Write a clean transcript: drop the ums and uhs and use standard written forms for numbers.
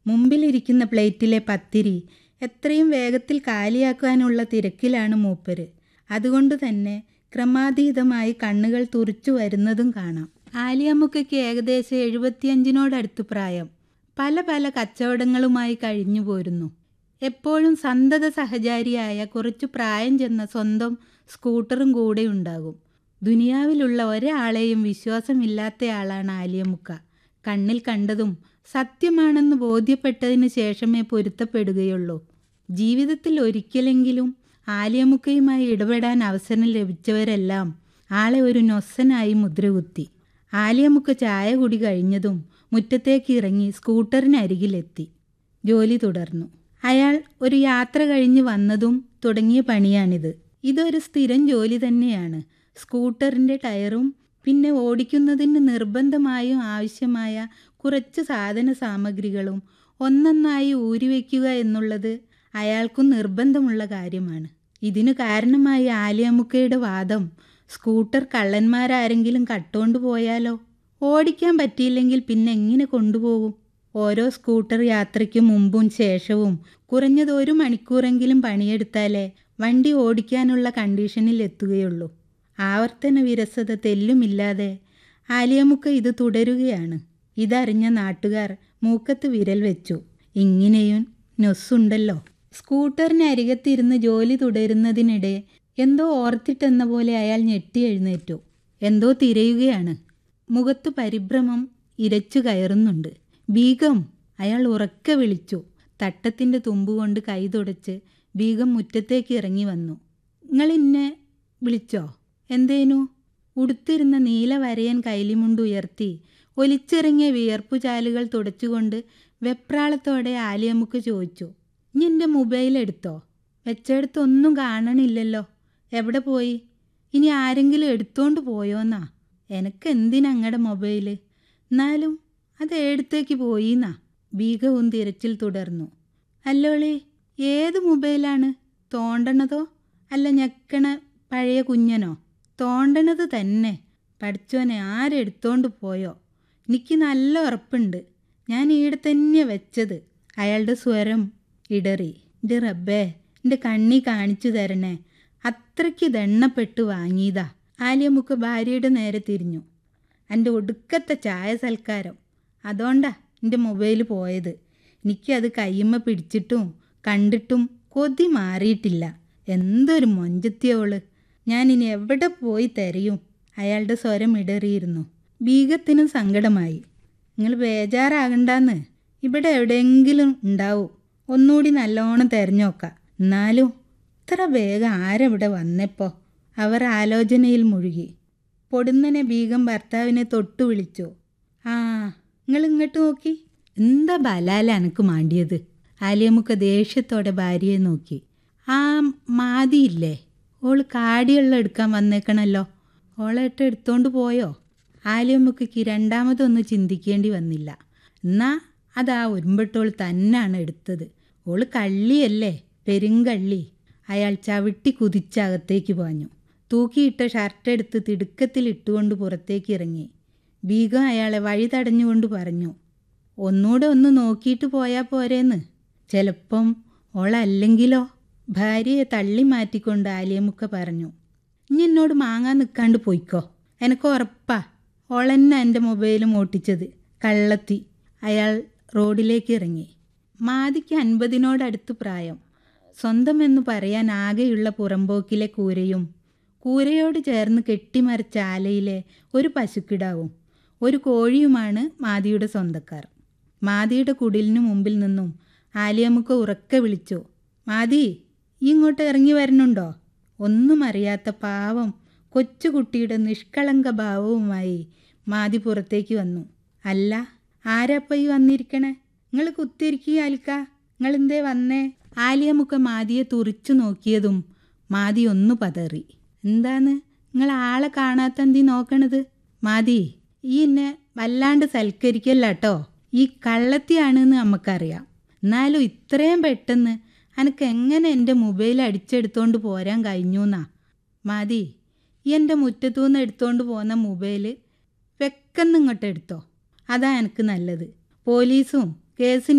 മുമ്പിലിരിക്കുന്ന പ്ലേറ്റിലെ പത്തിരി എത്രയും വേഗത്തിൽ കാലിയാക്കാനുള്ള തിരക്കിലാണ് മൂപ്പര്. അതുകൊണ്ട് തന്നെ ക്രമാതീതമായി കണ്ണുകൾ തുറിച്ചു വരുന്നതും കാണാം. ആലിയമ്മുക്കയ്ക്ക് ഏകദേശം 75 പ്രായം. പല പല കച്ചവടങ്ങളുമായി കഴിഞ്ഞു പോരുന്നു. എപ്പോഴും സന്തത സഹചാരിയായ കുറച്ചു പ്രായം ചെന്ന സ്വന്തം സ്കൂട്ടറും കൂടെ ഉണ്ടാകും. ദുനിയാവിലുള്ള ഒരാളെയും വിശ്വാസമില്ലാത്തയാളാണ് ആലിയമുക്ക. കണ്ണിൽ കണ്ടതും സത്യമാണെന്ന് ബോധ്യപ്പെട്ടതിന് ശേഷമേ പൊരുത്തപ്പെടുകയുള്ളൂ. ജീവിതത്തിൽ ഒരിക്കലെങ്കിലും ആലിയമുക്കയുമായി ഇടപെടാൻ അവസരം ലഭിച്ചവരെല്ലാം ആളെ ഒരു നൊസ്സനായി മുദ്രകുത്തി. ആലിയമുക്ക ചായ കുടി കഴിഞ്ഞതും മുറ്റത്തേക്ക് ഇറങ്ങി സ്കൂട്ടറിനരികിലെത്തി. ജോലി തുടർന്നു. അയാൾ ഒരു യാത്ര കഴിഞ്ഞ് വന്നതും തുടങ്ങിയ പണിയാണിത്. ഇതൊരു സ്ഥിരം ജോലി തന്നെയാണ്. സ്കൂട്ടറിൻ്റെ ടയറും പിന്നെ ഓടിക്കുന്നതിന് നിർബന്ധമായും ആവശ്യമായ കുറച്ച് സാധന സാമഗ്രികളും ഒന്നൊന്നായി ഊരിവെക്കുക എന്നുള്ളത് അയാൾക്കും നിർബന്ധമുള്ള കാര്യമാണ്. ഇതിനു കാരണമായി ആലിയമുക്കയുടെ വാദം, സ്കൂട്ടർ കള്ളന്മാരാരെങ്കിലും കട്ടുകൊണ്ട് പോയാലോ? ഓടിക്കാൻ പറ്റിയില്ലെങ്കിൽ പിന്നെ എങ്ങനെ കൊണ്ടുപോകും? ഓരോ സ്കൂട്ടർ യാത്രയ്ക്ക് മുമ്പും ശേഷവും കുറഞ്ഞത് 1 മണിക്കൂറെങ്കിലും പണിയെടുത്താലേ വണ്ടി ഓടിക്കാനുള്ള കണ്ടീഷനിൽ എത്തുകയുള്ളൂ. ആവർത്തന വിരസത തെല്ലുമില്ലാതെ ആലിയമുക്ക ഇത് തുടരുകയാണ്. ഇതറിഞ്ഞ നാട്ടുകാർ മൂക്കത്ത് വിരൽ വെച്ചു. ഇങ്ങനെയും നൊസ്സുണ്ടല്ലോ. സ്കൂട്ടറിന് അരികത്തിരുന്ന് ജോലി തുടരുന്നതിനിടെ എന്തോ ഓർത്തിട്ടെന്ന പോലെ അയാൾ ഞെട്ടി എഴുന്നേറ്റു. എന്തോ തിരയുകയാണ്. മുഖത്ത് പരിഭ്രമം ഇരച്ചു കയറുന്നുണ്ട്. ബീഗം! അയാൾ ഉറക്കെ വിളിച്ചു. തട്ടത്തിൻ്റെ തുമ്പുകൊണ്ട് കൈ തുടച്ച് ബീഗം മുറ്റത്തേക്ക് ഇറങ്ങി വന്നു. നിങ്ങളിന്നെ വിളിച്ചോ? എന്തേനു? ഉടുത്തിരുന്ന നീല വരയൻ കൈലിമുണ്ട് ഉയർത്തി ഒലിച്ചിറങ്ങിയ വിയർപ്പുചാലുകൾ തുടച്ചുകൊണ്ട് വെപ്രാളത്തോടെ ആലിയമുക്ക് ചോദിച്ചു. ഇനി എൻ്റെ മൊബൈൽ എടുത്തോ? വെച്ചെടുത്തൊന്നും കാണണില്ലല്ലോ. എവിടെ പോയി? ഇനി ആരെങ്കിലും എടുത്തോണ്ട് പോയോന്നാ? എനക്കെന്തിനങ്ങടെ മൊബൈല്? എന്നാലും അത് എടുത്തേക്ക് പോയിന്നാ. ബീഗവും തിരച്ചിൽ തുടർന്നു. അല്ലോളി, ഏത് മൊബൈലാണ്? തോണ്ടണതോ അല്ല ഞെക്കണ പഴയ കുഞ്ഞനോ? തോണ്ടണത് തന്നെ. പഠിച്ചോനെ, ആരെടുത്തോണ്ട് പോയോ? എനിക്ക് നല്ല ഉറപ്പുണ്ട്. ഞാൻ ഈടെ തന്നെ വെച്ചത്. അയാളുടെ സ്വരം ഇടറി. എൻ്റെ റബ്ബേ, എൻ്റെ കണ്ണി കാണിച്ചു തരണേ. അത്രയ്ക്ക് ദണ്ണപ്പെട്ട് വാങ്ങിയതാ. ആലിയമുക്ക് ഭാര്യയുടെ നേരെ തിരിഞ്ഞു. എൻ്റെ ഒടുക്കത്തെ ചായ സൽക്കാരം. അതുകൊണ്ടാ എൻ്റെ മൊബൈൽ പോയത്. എനിക്കത് കയ്യുമ്മ പിടിച്ചിട്ടും കണ്ടിട്ടും കൊതി മാറിയിട്ടില്ല. എന്തൊരു മൊഞ്ചത്തിയോള്. ഞാനിനി എവിടെ പോയി തരയും? അയാളുടെ സ്വരം ഇടറിയിരുന്നു. ബീഗത്തിനും സങ്കടമായി. നിങ്ങൾ ബേജാറാകണ്ടാന്ന്. ഇവിടെ എവിടെയെങ്കിലും ഉണ്ടാവും. ഒന്നുകൂടി നല്ലോണം തിരഞ്ഞോക്കാം. എന്നാലും ഇത്ര വേഗം ആരെവിടെ വന്നെപ്പോ? അവർ ആലോചനയിൽ മുഴുകി. പൊടുന്നനെ ബീഗം ഭർത്താവിനെ തൊട്ടു വിളിച്ചു. ആ, നിങ്ങൾ ഇങ്ങോട്ട് നോക്കി. എന്താ ബലാല എനക്ക് മാണ്ടിയത്? ആലിയമുക്ക ദേഷ്യത്തോടെ ഭാര്യയെ നോക്കി. ആ മാതിയില്ലേ, ഓള് കാടിയുള്ള എടുക്കാൻ വന്നേക്കണല്ലോ. ഓളേട്ട് എടുത്തോണ്ട് പോയോ? ആലിയമുക്കയ്ക്ക് രണ്ടാമതൊന്നും ചിന്തിക്കേണ്ടി വന്നില്ല. എന്നാ അതാ ഒരുമ്പെട്ടോൾ തന്നെയാണ് എടുത്തത്. ഓള് കള്ളിയല്ലേ, പെരുങ്കള്ളി. അയാൾ ചവിട്ടി കുതിച്ചകത്തേക്ക് പാഞ്ഞു. തൂക്കിയിട്ട ഷർട്ടെടുത്ത് തിടുക്കത്തിൽ ഇട്ടുകൊണ്ട് പുറത്തേക്ക് ഇറങ്ങി. ബീഗം അയാളെ വഴി തടഞ്ഞുകൊണ്ട് പറഞ്ഞു. ഒന്നുകൂടെ ഒന്ന് നോക്കിയിട്ട് പോയാൽ പോരേന്ന്. ചിലപ്പം ഓളല്ലെങ്കിലോ? ഭാര്യയെ തള്ളി മാറ്റിക്കൊണ്ട് ആലിയമുക്ക പറഞ്ഞു. ഇനി എന്നോട് മാങ്ങാൻ നിൽക്കാണ്ട് പോയിക്കോ. എനക്ക് ഉറപ്പാ ഓളെന്നെ എൻ്റെ മൊബൈലും ഓട്ടിച്ചത്. കള്ളത്തി. അയാൾ റോഡിലേക്ക് ഇറങ്ങി. മാതിക്ക് 50-നോടടുത്ത് പ്രായം. സ്വന്തമെന്ന് പറയാൻ ആകെയുള്ള പുറമ്പോക്കിലെ കൂരയും കൂരയോട് ചേർന്ന് കെട്ടിമറിച്ച ആലയിലെ ഒരു പശുക്കിടാവും ഒരു കോഴിയുമാണ് മാതിയുടെ സ്വന്തക്കാർ. മാതിയുടെ കുടിലിനു മുമ്പിൽ നിന്നും ആലിയമുക്ക ഉറക്കെ വിളിച്ചു. മാതി, ഈ ഇങ്ങോട്ട് ഇറങ്ങി വരുന്നുണ്ടോ? ഒന്നും അറിയാത്ത പാവം കൊച്ചുകുട്ടിയുടെ നിഷ്കളങ്ക ഭാവവുമായി മാതി പുറത്തേക്ക് വന്നു. അല്ല, ആരാപ്പ ഈ വന്നിരിക്കണേ? നിങ്ങൾ കുത്തിരിക്കുക ആൽക്ക. നിങ്ങളെന്തേ വന്നേ? ആലിയമുക്ക മാതിയെ തുറിച്ചു നോക്കിയതും മാതി ഒന്നു പതറി. എന്താന്ന് നിങ്ങൾ ആളെ കാണാത്തെന്തി നോക്കണത്? മാതി, ഈ എന്നെ വല്ലാണ്ട് സൽക്കരിക്കല്ലോ. ഈ കള്ളത്തിയാണെന്ന് നമുക്കറിയാം. എന്നാലും ഇത്രയും പെട്ടെന്ന് എനിക്ക് എങ്ങനെ എൻ്റെ മൊബൈൽ അടിച്ചെടുത്തോണ്ട് പോരാൻ കഴിഞ്ഞൂന്നാ? മാതി, ഈ എൻ്റെ മുറ്റത്തുനിന്ന് എടുത്തോണ്ട് പോന്ന മൊബൈൽ വെക്കെന്നിങ്ങോട്ട് എടുത്തോ. അതാ എനിക്ക് നല്ലത്. പോലീസും കേസിന്